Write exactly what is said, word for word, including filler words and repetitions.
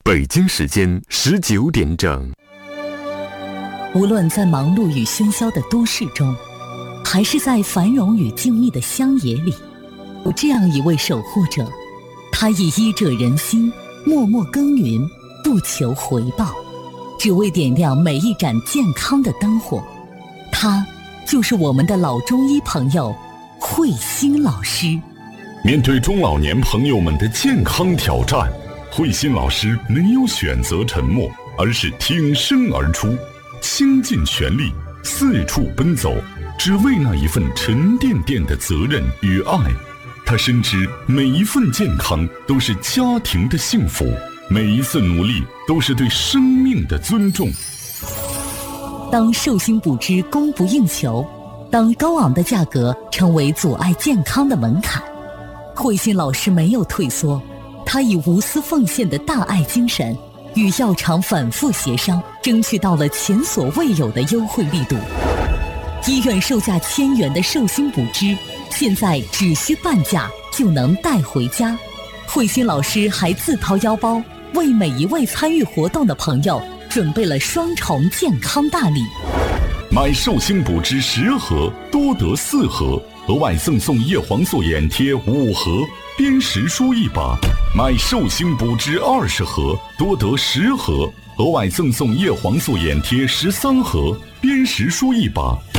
北京时间十九点整。 无论在忙碌与喧嚣的都市中，还是在繁荣与静谧的乡野里，有这样一位守护者，他以医者仁心，默默耕耘，不求回报，只为点亮每一盏健康的灯火。他就是我们的老中医朋友慧心老师。 面对中老年朋友们的健康挑战，慧心老师没有选择沉默，而是挺身而出，倾尽全力，四处奔走，只为那一份沉甸甸的责任与爱。他深知每一份健康都是家庭的幸福，每一次努力都是对生命的尊重。 当寿星补汁供不应求，当高昂的价格成为阻碍健康的门槛，慧心老师没有退缩，他以无私奉献的大爱精神，与药厂反复协商，争取到了前所未有的优惠力度。医院售价千元的寿星补汁，现在只需半价就能带回家。慧心老师还自掏腰包，为每一位参与活动的朋友准备了双重健康大礼。 买寿星补汁十盒，多得四盒，额外赠送叶黄素眼贴五盒，边识书一把。买寿星补汁二十盒，多得十盒，额外赠送叶黄素眼贴十三盒，边识书一把。